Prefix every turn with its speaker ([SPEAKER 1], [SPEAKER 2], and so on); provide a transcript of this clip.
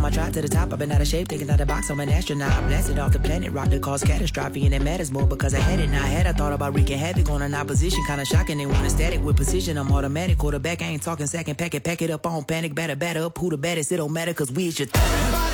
[SPEAKER 1] I tried to the top, I've been out of shape, taking out the box, I'm an astronaut. I blasted off the planet, rock that caused catastrophe, and it matters more because I had it. Now I thought about wreaking havoc on an opposition, kinda shocking. They want a static with precision, I'm automatic. Quarterback, I ain't talking second, pack it up on panic, batter up. Who the baddest, it don't matter, cause we is your